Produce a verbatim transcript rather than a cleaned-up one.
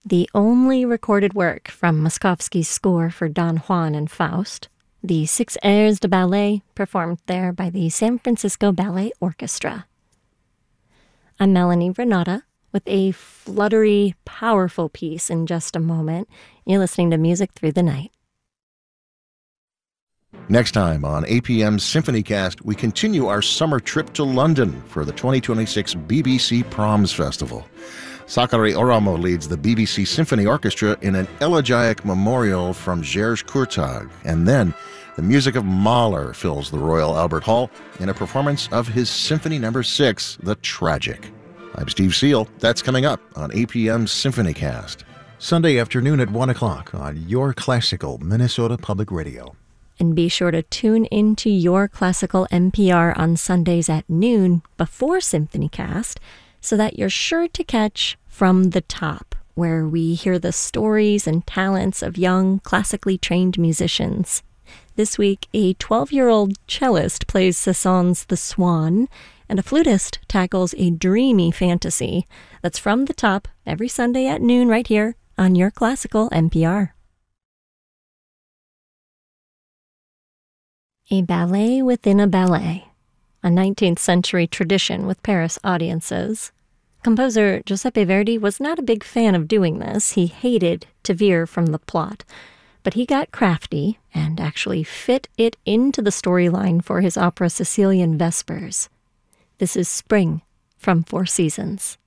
the only recorded work from Moszkowski's score for Don Juan and Faust, the six airs de ballet performed there by the San Francisco Ballet Orchestra. I'm Melanie Renata with a fluttery, powerful piece in just a moment. You're listening to Music Through the Night. Next time on A P M's SymphonyCast, we continue our summer trip to London for the twenty twenty-six B B C Proms Festival. Sakari Oramo leads the B B C Symphony Orchestra in an elegiac memorial from Georges Courtag, and then the music of Mahler fills the Royal Albert Hall in a performance of his Symphony Number six, The Tragic. I'm Steve Seal. That's coming up on A P M's SymphonyCast. Sunday afternoon at one o'clock on Your Classical Minnesota Public Radio. And be sure to tune into Your Classical N P R on Sundays at noon before SymphonyCast so that you're sure to catch From the Top, where we hear the stories and talents of young, classically trained musicians. This week, a twelve-year-old cellist plays Cézanne's The Swan, and a flutist tackles a dreamy fantasy. That's From the Top every Sunday at noon right here on Your Classical N P R. A ballet within a ballet, a nineteenth century tradition with Paris audiences. Composer Giuseppe Verdi was not a big fan of doing this. He hated to veer from the plot. But he got crafty and actually fit it into the storyline for his opera Sicilian Vespers. This is Spring from Four Seasons.